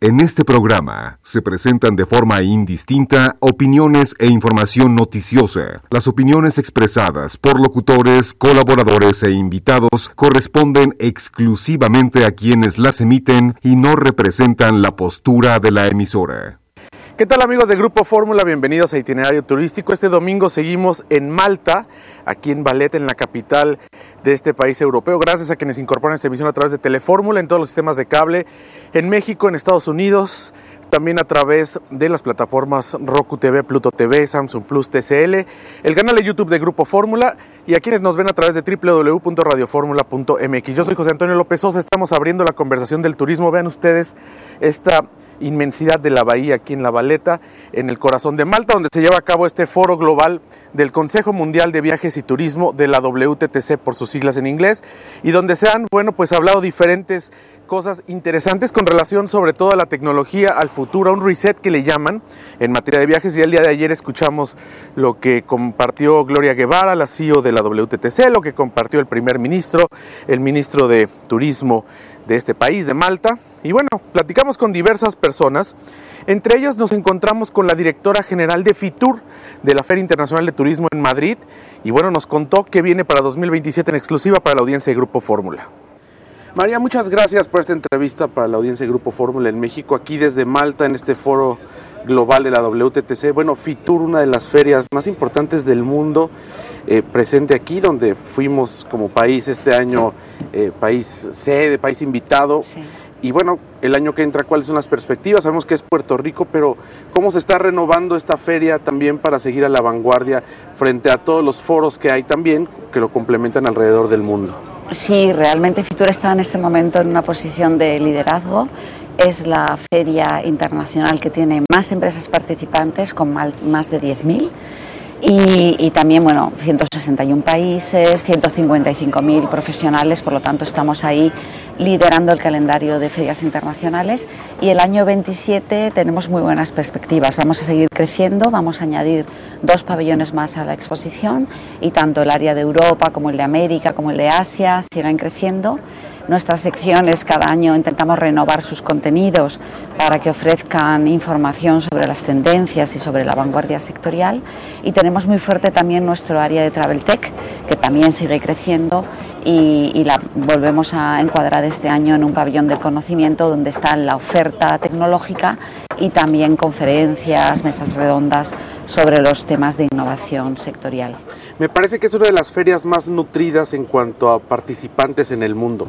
En este programa se presentan de forma indistinta opiniones e información noticiosa. Las opiniones expresadas por locutores, colaboradores e invitados corresponden exclusivamente a quienes las emiten y no representan la postura de la emisora. ¿Qué tal, amigos de Grupo Fórmula? Bienvenidos a Itinerario Turístico. Este domingo seguimos en Malta, aquí en Valletta, en la capital de este país europeo. Gracias a quienes incorporan esta emisión a través de Telefórmula en todos los sistemas de cable, en México, en Estados Unidos, también a través de las plataformas Roku TV, Pluto TV, Samsung Plus, TCL, el canal de YouTube de Grupo Fórmula y a quienes nos ven a través de www.radioformula.mx. Yo soy José Antonio López Sosa, estamos abriendo la conversación del turismo. Vean ustedes esta inmensidad de la bahía aquí en la Valletta, en el corazón de Malta, donde se lleva a cabo este foro global del Consejo Mundial de Viajes y Turismo, de la WTTC por sus siglas en inglés, y donde se han, hablado diferentes cosas interesantes con relación sobre todo a la tecnología, al futuro, a un reset que le llaman en materia de viajes. Y el día de ayer escuchamos lo que compartió Gloria Guevara, la CEO de la WTTC, lo que compartió el primer ministro, el ministro de Turismo de este país, de Malta. Y platicamos con diversas personas. Entre ellas nos encontramos con la directora general de Fitur, de la Feria Internacional de Turismo en Madrid. Y nos contó que viene para 2027 en exclusiva para la audiencia de Grupo Fórmula. María, muchas gracias por esta entrevista para la audiencia de Grupo Fórmula en México, aquí desde Malta, en este foro global de la WTTC. Fitur, una de las ferias más importantes del mundo, presente aquí, donde fuimos como país este año, país sede, país invitado. Sí. Y el año que entra, ¿cuáles son las perspectivas? Sabemos que es Puerto Rico, pero ¿cómo se está renovando esta feria también para seguir a la vanguardia frente a todos los foros que hay también, que lo complementan alrededor del mundo? Sí, realmente Fitur está en este momento en una posición de liderazgo. Es la feria internacional que tiene más empresas participantes, con más de 10.000. Y también, 161 países, 155.000 profesionales, por lo tanto estamos ahí liderando el calendario de ferias internacionales. Y el año 27 tenemos muy buenas perspectivas, vamos a seguir creciendo, vamos a añadir 2 pabellones más a la exposición, y tanto el área de Europa como el de América como el de Asia siguen creciendo. Nuestras secciones cada año intentamos renovar sus contenidos para que ofrezcan información sobre las tendencias y sobre la vanguardia sectorial, y tenemos muy fuerte también nuestro área de Travel Tech, que también sigue creciendo, y la volvemos a encuadrar este año en un pabellón del conocimiento donde está la oferta tecnológica y también conferencias, mesas redondas sobre los temas de innovación sectorial. Me parece que es una de las ferias más nutridas en cuanto a participantes en el mundo.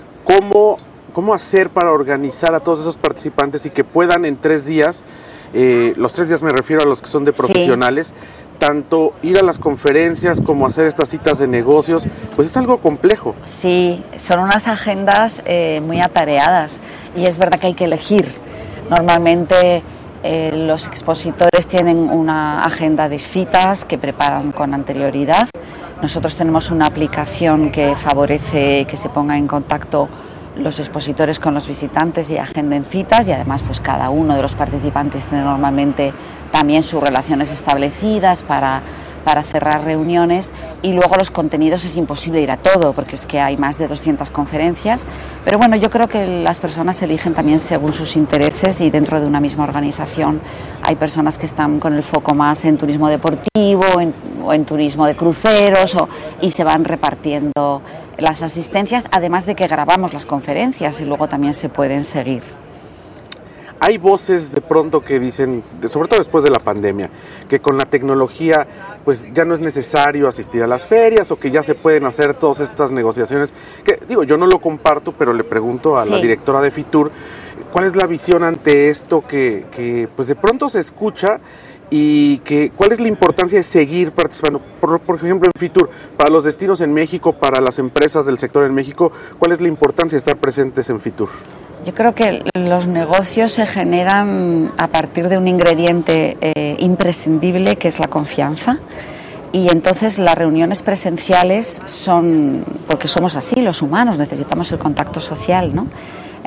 ¿Cómo hacer para organizar a todos esos participantes y que puedan en 3 días, los 3 días me refiero a los que son de profesionales, sí, tanto ir a las conferencias como hacer estas citas de negocios? Pues es algo complejo. Sí, son unas agendas muy atareadas, y es verdad que hay que elegir. Normalmente los expositores tienen una agenda de citas que preparan con anterioridad. Nosotros tenemos una aplicación que favorece que se ponga en contacto los expositores con los visitantes y agenden citas, y además cada uno de los participantes tiene normalmente también sus relaciones establecidas para cerrar reuniones. Y luego los contenidos es imposible ir a todo porque es que hay más de 200 conferencias, pero yo creo que las personas eligen también según sus intereses, y dentro de una misma organización hay personas que están con el foco más en turismo deportivo o en turismo de cruceros, y se van repartiendo las asistencias, además de que grabamos las conferencias y luego también se pueden seguir. Hay voces de pronto que dicen, sobre todo después de la pandemia, que con la tecnología pues ya no es necesario asistir a las ferias, o que ya se pueden hacer todas estas negociaciones, que yo no lo comparto, pero le pregunto a la directora de Fitur, ¿cuál es la visión ante esto que pues de pronto se escucha, y cuál es la importancia de seguir participando? Por ejemplo, en Fitur, para los destinos en México, para las empresas del sector en México, ¿cuál es la importancia de estar presentes en Fitur? Yo creo que los negocios se generan a partir de un ingrediente imprescindible, que es la confianza, y entonces las reuniones presenciales son, porque somos así los humanos, necesitamos el contacto social, ¿no?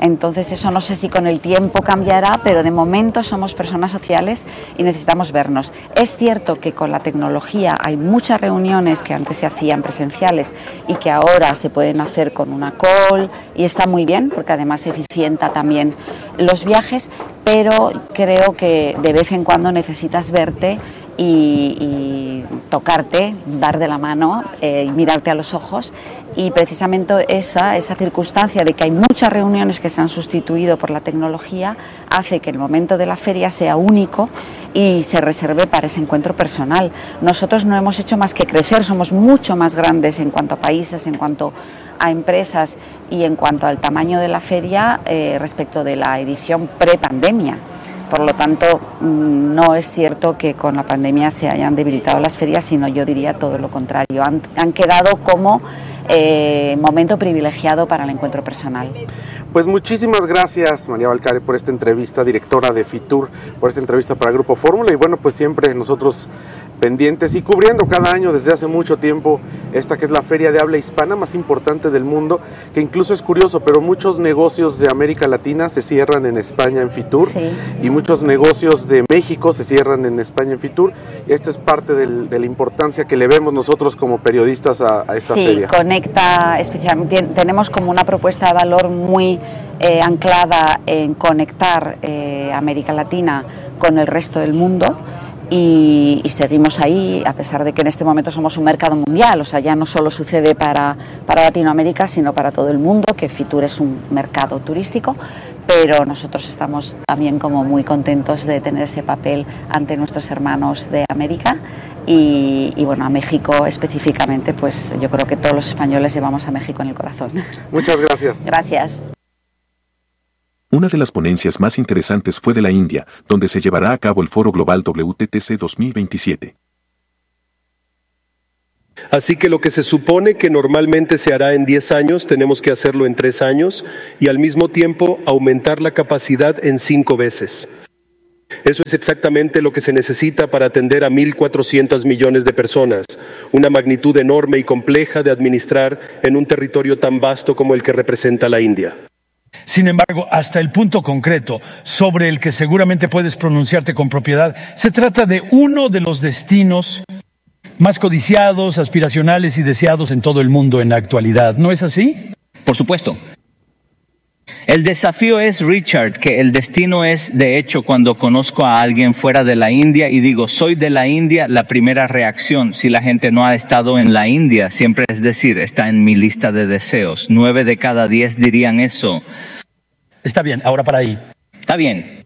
Entonces eso no sé si con el tiempo cambiará, pero de momento somos personas sociales y necesitamos vernos. Es cierto que con la tecnología hay muchas reuniones que antes se hacían presenciales y que ahora se pueden hacer con una call y está muy bien porque además eficienta también los viajes, pero creo que de vez en cuando necesitas verte y tocarte, dar de la mano y mirarte a los ojos, y precisamente esa circunstancia de que hay muchas reuniones que se han sustituido por la tecnología hace que el momento de la feria sea único y se reserve para ese encuentro personal. Nosotros no hemos hecho más que crecer, somos mucho más grandes en cuanto a países, en cuanto a empresas y en cuanto al tamaño de la feria respecto de la edición pre-pandemia. Por lo tanto, no es cierto que con la pandemia se hayan debilitado las ferias, sino yo diría todo lo contrario. Han quedado como momento privilegiado para el encuentro personal. Pues muchísimas gracias, María Valcárcel, por esta entrevista, directora de Fitur, por esta entrevista para Grupo Fórmula. Y bueno, pues siempre nosotros pendientes y cubriendo cada año desde hace mucho tiempo esta que es la feria de habla hispana más importante del mundo, que incluso es curioso, pero muchos negocios de América Latina se cierran en España en Fitur, sí, y muchos negocios de México se cierran en España en Fitur, y esto es parte de la importancia que le vemos nosotros como periodistas a esta feria. Sí, conecta especialmente, tenemos como una propuesta de valor muy anclada en conectar América Latina con el resto del mundo. Y seguimos ahí, a pesar de que en este momento somos un mercado mundial, o sea, ya no solo sucede para Latinoamérica, sino para todo el mundo, que Fitur es un mercado turístico, pero nosotros estamos también como muy contentos de tener ese papel ante nuestros hermanos de América y bueno, a México específicamente, pues yo creo que todos los españoles llevamos a México en el corazón. Muchas gracias. Gracias. Una de las ponencias más interesantes fue de la India, donde se llevará a cabo el Foro Global WTTC 2027. Así que lo que se supone que normalmente se hará en 10 años, tenemos que hacerlo en 3 años y al mismo tiempo aumentar la capacidad en 5 veces. Eso es exactamente lo que se necesita para atender a 1.400 millones de personas, una magnitud enorme y compleja de administrar en un territorio tan vasto como el que representa la India. Sin embargo, hasta el punto concreto sobre el que seguramente puedes pronunciarte con propiedad, se trata de uno de los destinos más codiciados, aspiracionales y deseados en todo el mundo en la actualidad. ¿No es así? Por supuesto. El desafío es, Richard, que el destino es, de hecho, cuando conozco a alguien fuera de la India y digo, soy de la India, la primera reacción, si la gente no ha estado en la India, siempre es decir, está en mi lista de deseos. 9 de cada 10 dirían eso. Está bien, ahora para ahí. Está bien.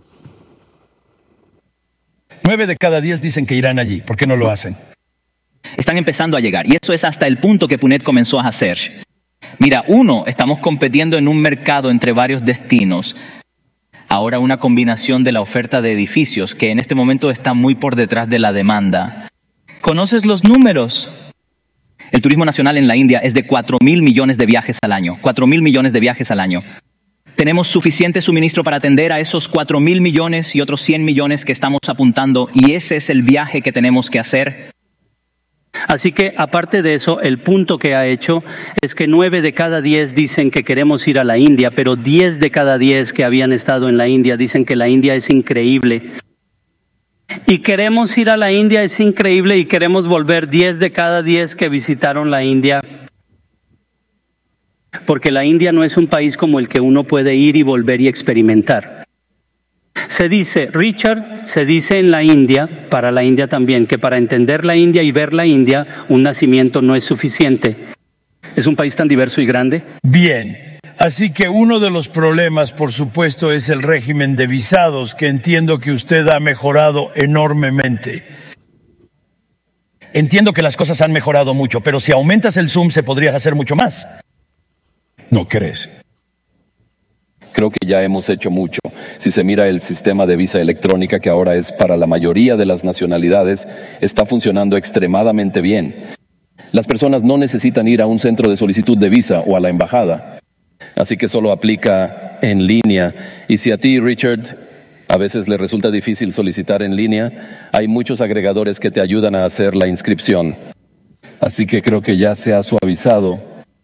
9 de cada 10 dicen que irán allí. ¿Por qué no lo hacen? Están empezando a llegar, y eso es hasta el punto que Punet comenzó a hacer. Mira, estamos compitiendo en un mercado entre varios destinos. Ahora una combinación de la oferta de edificios, que en este momento está muy por detrás de la demanda. ¿Conoces los números? El turismo nacional en la India es de 4.000 millones de viajes al año. 4.000 millones de viajes al año. Tenemos suficiente suministro para atender a esos 4.000 millones y otros 100 millones que estamos apuntando, y ese es el viaje que tenemos que hacer. Así que, aparte de eso, el punto que ha hecho es que 9 de cada 10 dicen que queremos ir a la India, pero 10 de cada 10 que habían estado en la India dicen que la India es increíble. Y queremos ir a la India, es increíble, y queremos volver 10 de cada 10 que visitaron la India. Porque la India no es un país como el que uno puede ir y volver y experimentar. Se dice, Richard, se dice en la India, para la India también, que para entender la India y ver la India, un nacimiento no es suficiente. ¿Es un país tan diverso y grande? Bien, así que uno de los problemas, por supuesto, es el régimen de visados, que entiendo que usted ha mejorado enormemente. Entiendo que las cosas han mejorado mucho, pero si aumentas el zoom se podría hacer mucho más. ¿No crees? Creo que ya hemos hecho mucho. Si se mira el sistema de visa electrónica, que ahora es para la mayoría de las nacionalidades, está funcionando extremadamente bien. Las personas no necesitan ir a un centro de solicitud de visa o a la embajada. Así que solo aplica en línea. Y si a ti, Richard, a veces le resulta difícil solicitar en línea, hay muchos agregadores que te ayudan a hacer la inscripción. Así que creo que ya se ha suavizado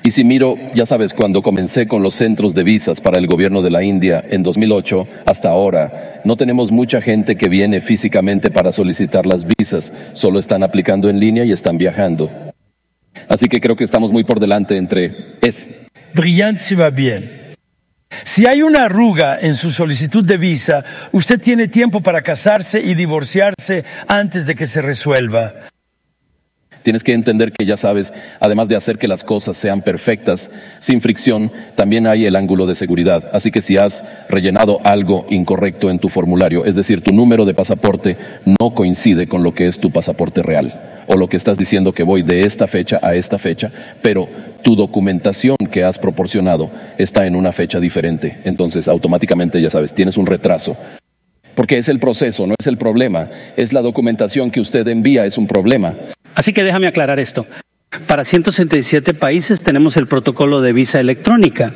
Y si miro, ya sabes, cuando comencé con los centros de visas para el gobierno de la India en 2008 hasta ahora, no tenemos mucha gente que viene físicamente para solicitar las visas, solo están aplicando en línea y están viajando. Así que creo que estamos muy por delante entre Brillante si va bien. Si hay una arruga en su solicitud de visa, usted tiene tiempo para casarse y divorciarse antes de que se resuelva. Tienes que entender que, ya sabes, además de hacer que las cosas sean perfectas, sin fricción, también hay el ángulo de seguridad. Así que si has rellenado algo incorrecto en tu formulario, es decir, tu número de pasaporte no coincide con lo que es tu pasaporte real, o lo que estás diciendo que voy de esta fecha a esta fecha, pero tu documentación que has proporcionado está en una fecha diferente, entonces automáticamente, ya sabes, tienes un retraso. Porque es el proceso, no es el problema. Es la documentación que usted envía, es un problema. Así que déjame aclarar esto. Para 167 países tenemos el protocolo de visa electrónica.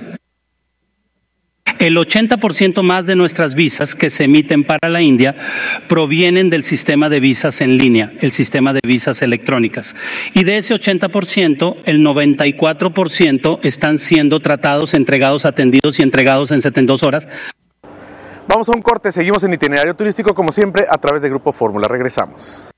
El 80% más de nuestras visas que se emiten para la India provienen del sistema de visas en línea, el sistema de visas electrónicas. Y de ese 80%, el 94% están siendo tratados, entregados, atendidos y entregados en 72 horas. Vamos a un corte, seguimos en Itinerario Turístico como siempre a través de Grupo Fórmula. Regresamos.